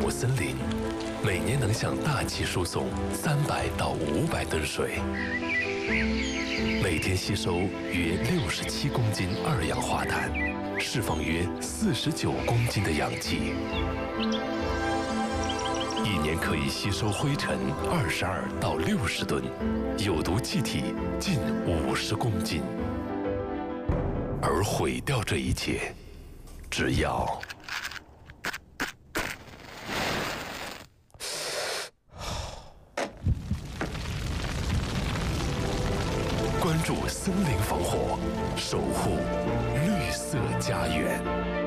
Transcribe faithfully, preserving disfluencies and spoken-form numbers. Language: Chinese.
护森林，每年能向大气输送三百到五百吨水，每天吸收约六十七公斤二氧化碳，释放约四十九公斤的氧气，一年可以吸收灰尘二十二到六十吨，有毒气体近五十公斤。而毁掉这一切，只要关注森林防火，守护绿色家园。